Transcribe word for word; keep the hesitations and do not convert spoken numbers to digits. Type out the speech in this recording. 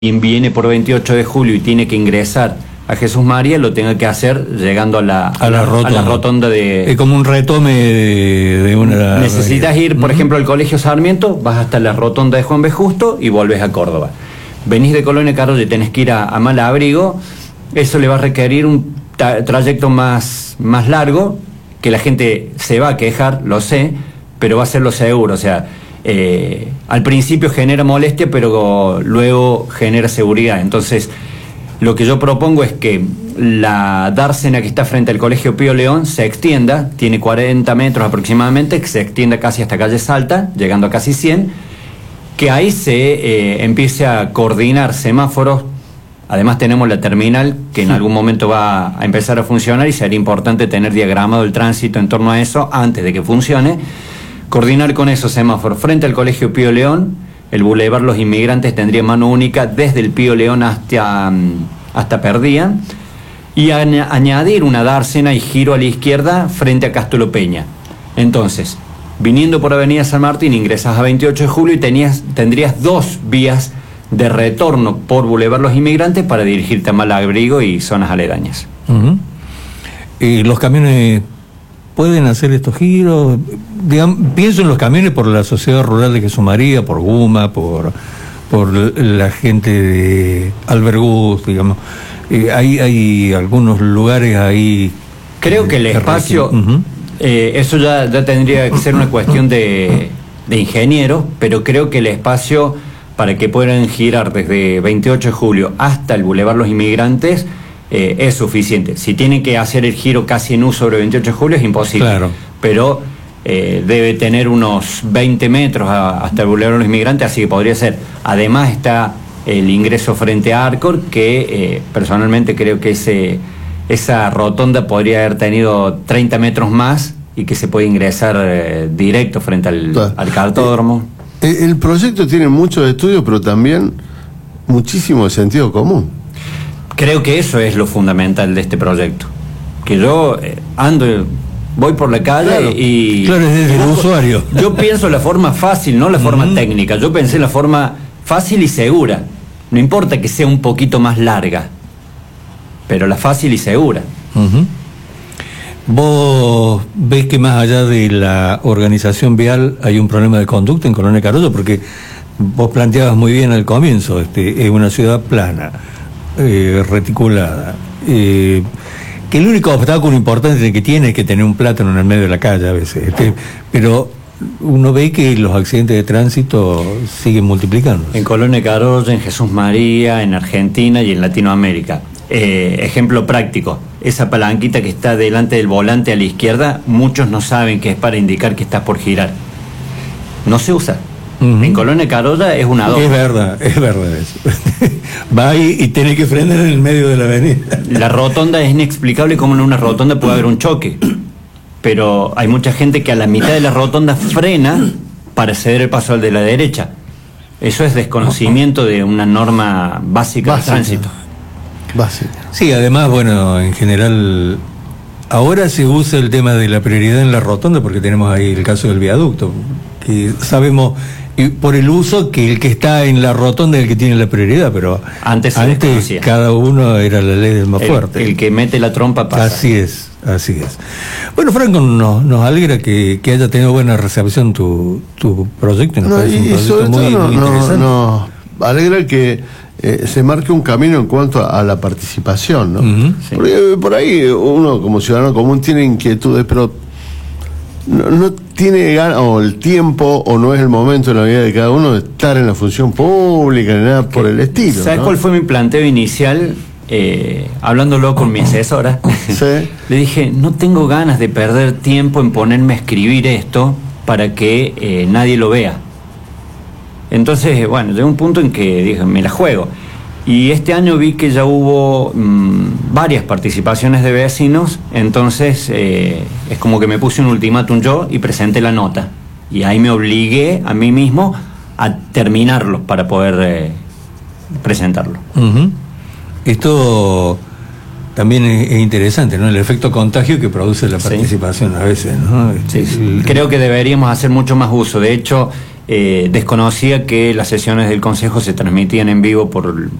quien viene por veintiocho de julio y tiene que ingresar a Jesús María, lo tenga que hacer llegando a la, a la, rotonda. A la rotonda de... Es como un retome de, de una... Necesitas ir, por uh-huh. ejemplo, al Colegio Sarmiento, vas hasta la rotonda de Juan B. Justo y volves a Córdoba. Venís de Colonia Carolla y tenés que ir a, a Malabrigo, eso le va a requerir un tra- trayecto más, más largo, que la gente se va a quejar, lo sé, pero va a ser lo seguro, o sea... Eh, al principio genera molestia, pero luego genera seguridad. Entonces, lo que yo propongo es que la dársena que está frente al Colegio Pío León se extienda, tiene cuarenta metros aproximadamente, que se extienda casi hasta calle Salta, llegando a casi cien, que ahí se eh, empiece a coordinar semáforos. Además tenemos la terminal que en sí. algún momento va a empezar a funcionar y sería importante tener diagramado el tránsito en torno a eso antes de que funcione. Coordinar con esos semáforos frente al Colegio Pío León. El Boulevard Los Inmigrantes tendría mano única desde el Pío León hasta, hasta Perdía, y añ- añadir una dársena y giro a la izquierda frente a Castulo Peña. Entonces, viniendo por Avenida San Martín, ingresas a veintiocho de julio y tenías, tendrías dos vías de retorno por Boulevard Los Inmigrantes para dirigirte a Malabrigo y zonas aledañas. Uh-huh. ¿Y los camiones pueden hacer estos giros? Digamos, pienso en los camiones por la Sociedad Rural de Jesús María, por Guma, por, por la gente de Albergús, digamos. Eh, hay, hay algunos lugares ahí... Creo que el espacio, uh-huh. eh, eso ya, ya tendría que ser una cuestión de, de ingenieros, pero creo que el espacio para que puedan girar desde veintiocho de julio hasta el Boulevard Los Inmigrantes eh, es suficiente. Si tienen que hacer el giro casi en U sobre veintiocho de julio es imposible, claro. pero eh, debe tener unos veinte metros a, hasta el Boulevard Los Inmigrantes, así que podría ser. Además está el ingreso frente a Arcor, que eh, personalmente creo que ese... esa rotonda podría haber tenido treinta metros más y que se puede ingresar eh, directo frente al, claro. al cartódromo. Eh, el proyecto tiene muchos estudios, pero también muchísimo de sentido común. Creo que eso es lo fundamental de este proyecto. Que yo eh, ando, voy por la calle claro. y... Claro, es desde el usuario. Yo pienso la forma fácil, no la forma uh-huh. técnica. Yo pensé la forma fácil y segura. No importa que sea un poquito más larga, pero la fácil y segura. Uh-huh. ¿Vos ves que más allá de la organización vial hay un problema de conducta en Colonia Carolla? Porque vos planteabas muy bien al comienzo, este, es una ciudad plana, eh, reticulada, eh, que el único obstáculo importante que tiene es que tener un plátano en el medio de la calle a veces, este, pero uno ve que los accidentes de tránsito siguen multiplicando. En Colonia Carolla, en Jesús María, en Argentina y en Latinoamérica. Eh, ejemplo práctico, esa palanquita que está delante del volante a la izquierda, muchos no saben que es para indicar que estás por girar. No se usa. Uh-huh. En Colonia Carolla es una dos. Es verdad, es verdad eso. Va ahí y tiene que frenar en el medio de la avenida. La rotonda es inexplicable cómo en una rotonda puede haber un choque. Pero hay mucha gente que a la mitad de la rotonda frena para ceder el paso al de la derecha. Eso es desconocimiento de una norma básica, básica. de tránsito. Básica. Sí, además, bueno, en general, ahora se usa el tema de la prioridad en la rotonda porque tenemos ahí el caso del viaducto, que sabemos y por el uso que el que está en la rotonda es el que tiene la prioridad, pero antes, antes cada uno era la ley del más el, fuerte. El que mete la trompa pasa. Así es, así es. Bueno, Franco, nos, nos alegra que, que haya tenido buena recepción tu, tu proyecto. Nos no, parece y, un proyecto sobre muy, todo muy no, interesante. No, no, alegra que Eh, se marque un camino en cuanto a, a la participación, ¿no? Uh-huh, sí. Porque por ahí uno como ciudadano común tiene inquietudes, pero no, no tiene ganas, o el tiempo, o no es el momento en la vida de cada uno de estar en la función pública, ni nada por el estilo. ¿Sabes ¿no? cuál fue mi planteo inicial? Eh, hablándolo con mi asesora, ¿sí? Le dije, no tengo ganas de perder tiempo en ponerme a escribir esto para que eh, nadie lo vea. Entonces, bueno, llegó un punto en que dije, me la juego. Y este año vi que ya hubo mmm, varias participaciones de vecinos, entonces eh, es como que me puse un ultimátum yo y presenté la nota. Y ahí me obligué a mí mismo a terminarlo para poder eh, presentarlo. Uh-huh. Esto también es, es interesante, ¿no? El efecto contagio que produce la participación, sí. A veces, ¿no? Sí, sí. Creo que deberíamos hacer mucho más uso. De hecho, eh, desconocía que las sesiones del Consejo se transmitían en vivo por,